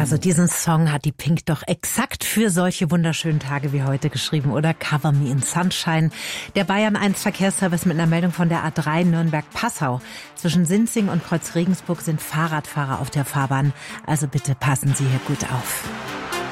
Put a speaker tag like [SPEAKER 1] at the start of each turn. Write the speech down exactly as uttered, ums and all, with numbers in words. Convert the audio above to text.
[SPEAKER 1] Also diesen Song hat die Pink doch exakt für solche wunderschönen Tage wie heute geschrieben, oder? Cover Me in Sunshine. Der Bayern eins Verkehrsservice mit einer Meldung von der A drei Nürnberg-Passau. Zwischen Sinzing und Kreuz Regensburg sind Fahrradfahrer auf der Fahrbahn. Also bitte passen Sie hier gut auf.